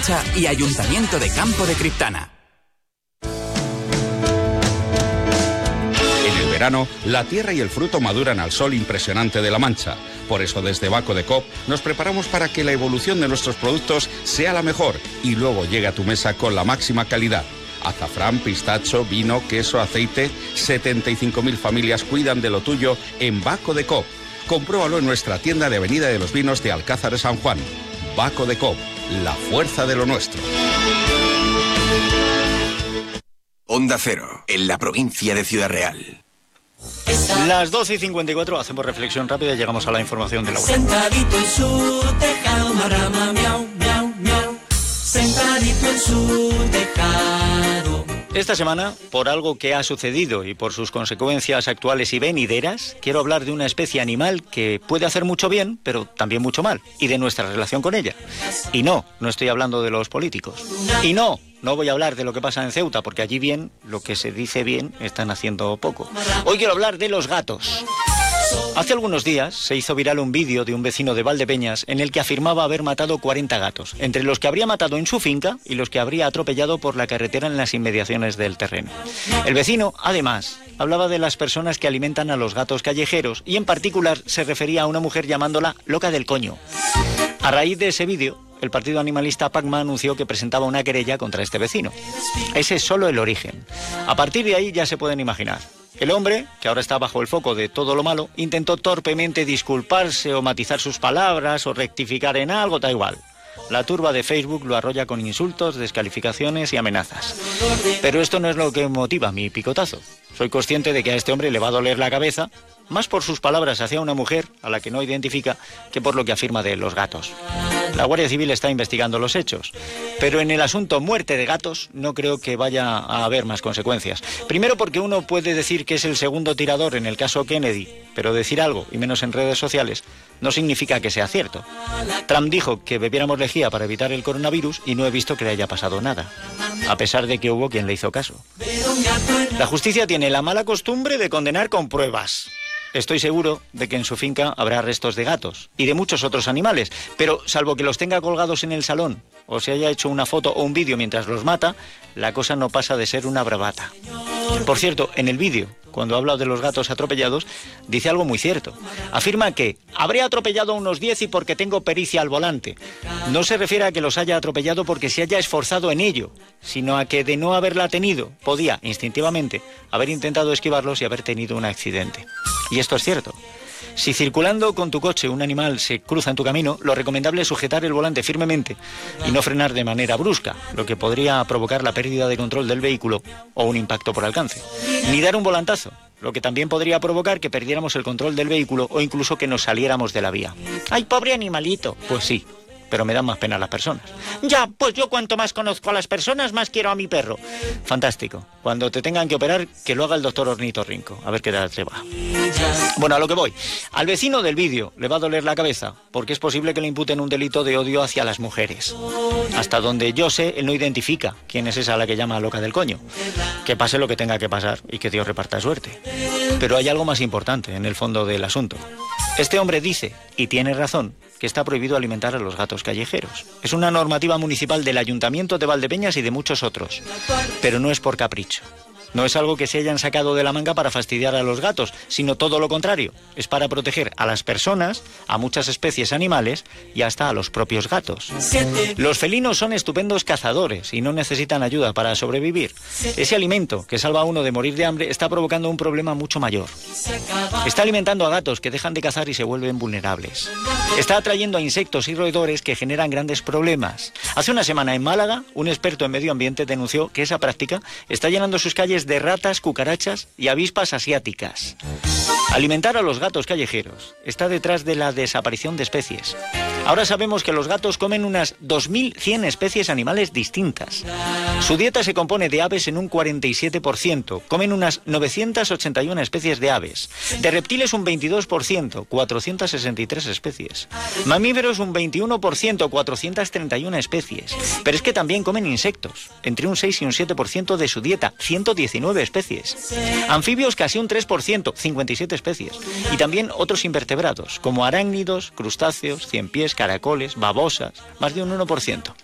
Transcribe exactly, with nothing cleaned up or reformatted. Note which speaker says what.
Speaker 1: Y Ayuntamiento de Campo de Criptana.
Speaker 2: En el verano, la tierra y el fruto maduran al sol impresionante de La Mancha. Por eso desde Baco de Coop nos preparamos para que la evolución de nuestros productos sea la mejor y luego llegue a tu mesa con la máxima calidad. Azafrán, pistacho, vino, queso, aceite. setenta y cinco mil familias cuidan de lo tuyo en Baco de Coop. Compruébalo en nuestra tienda de Avenida de los Vinos de Alcázar de San Juan. Baco de Coop, la fuerza de lo nuestro.
Speaker 3: Onda Cero, en la provincia de Ciudad Real.
Speaker 4: Las doce y cincuenta y cuatro, hacemos reflexión rápida y llegamos a la información de la hora.
Speaker 5: Sentadito en su tejado, marrama, miau, miau, miau. Sentadito en su tejado.
Speaker 4: Esta semana, por algo que ha sucedido y por sus consecuencias actuales y venideras, quiero hablar de una especie animal que puede hacer mucho bien, pero también mucho mal, y de nuestra relación con ella. Y no, no estoy hablando de los políticos. Y no, no voy a hablar de lo que pasa en Ceuta, porque allí bien, lo que se dice bien, están haciendo poco. Hoy quiero hablar de los gatos. Hace algunos días se hizo viral un vídeo de un vecino de Valdepeñas en el que afirmaba haber matado cuarenta gatos, entre los que habría matado en su finca y los que habría atropellado por la carretera en las inmediaciones del terreno. El vecino, además, hablaba de las personas que alimentan a los gatos callejeros y en particular se refería a una mujer llamándola loca del coño. A raíz de ese vídeo, el partido animalista PACMA anunció que presentaba una querella contra este vecino. Ese es solo el origen. A partir de ahí ya se pueden imaginar. El hombre, que ahora está bajo el foco de todo lo malo, intentó torpemente disculparse o matizar sus palabras o rectificar en algo, da igual. La turba de Facebook lo arrolla con insultos, descalificaciones y amenazas. Pero esto no es lo que motiva mi picotazo. Soy consciente de que a este hombre le va a doler la cabeza, más por sus palabras hacia una mujer, a la que no identifica, que por lo que afirma de los gatos. La Guardia Civil está investigando los hechos, pero en el asunto muerte de gatos no creo que vaya a haber más consecuencias. Primero porque uno puede decir que es el segundo tirador en el caso Kennedy, pero decir algo, y menos en redes sociales, no significa que sea cierto. Trump dijo que bebiéramos lejía para evitar el coronavirus y no he visto que le haya pasado nada, a pesar de que hubo quien le hizo caso. La justicia tiene la mala costumbre de condenar con pruebas. Estoy seguro de que en su finca habrá restos de gatos y de muchos otros animales, pero salvo que los tenga colgados en el salón o se haya hecho una foto o un vídeo mientras los mata, la cosa no pasa de ser una bravata. Por cierto, en el vídeo, cuando habla de los gatos atropellados, dice algo muy cierto. Afirma que habré atropellado a unos diez y porque tengo pericia al volante. No se refiere a que los haya atropellado porque se haya esforzado en ello, sino a que de no haberla tenido, podía, instintivamente, haber intentado esquivarlos y haber tenido un accidente. Y esto es cierto. Si circulando con tu coche un animal se cruza en tu camino, lo recomendable es sujetar el volante firmemente y no frenar de manera brusca, lo que podría provocar la pérdida de control del vehículo o un impacto por alcance. Ni dar un volantazo, lo que también podría provocar que perdiéramos el control del vehículo o incluso que nos saliéramos de la vía. ¡Ay, pobre animalito! Pues sí, pero me dan más pena las personas. Ya, pues yo cuanto más conozco a las personas, más quiero a mi perro. Fantástico. Cuando te tengan que operar, que lo haga el doctor Ornitorrinco. A ver qué tal te va. Bueno, a lo que voy. Al vecino del vídeo le va a doler la cabeza, porque es posible que le imputen un delito de odio hacia las mujeres. Hasta donde yo sé, él no identifica quién es esa a la que llama loca del coño. Que pase lo que tenga que pasar y que Dios reparta suerte. Pero hay algo más importante en el fondo del asunto. Este hombre dice, y tiene razón, que está prohibido alimentar a los gatos callejeros. Es una normativa municipal del Ayuntamiento de Valdepeñas y de muchos otros. Pero no es por capricho. No es algo que se hayan sacado de la manga para fastidiar a los gatos, sino todo lo contrario. Es para proteger a las personas, a muchas especies animales y hasta a los propios gatos. Los felinos son estupendos cazadores y no necesitan ayuda para sobrevivir. Ese alimento que salva a uno de morir de hambre está provocando un problema mucho mayor. Está alimentando a gatos que dejan de cazar y se vuelven vulnerables. Está atrayendo a insectos y roedores que generan grandes problemas. Hace una semana en Málaga, un experto en medio ambiente denunció que esa práctica está llenando sus calles de ratas, cucarachas y avispas asiáticas. Alimentar a los gatos callejeros está detrás de la desaparición de especies. Ahora sabemos que los gatos comen unas dos mil cien especies animales distintas. Su dieta se compone de aves en un cuarenta y siete por ciento. Comen unas novecientas ochenta y una especies de aves. De reptiles un veintidós por ciento, cuatrocientas sesenta y tres especies. Mamíferos un veintiuno por ciento, cuatrocientas treinta y una especies. Pero es que también comen insectos, entre un seis y un siete por ciento de su dieta, ciento diecinueve especies. Anfibios casi un tres por ciento, cincuenta y siete especies. Y también otros invertebrados, como arácnidos, crustáceos, ciempiés, caracoles, babosas, más de un uno por ciento.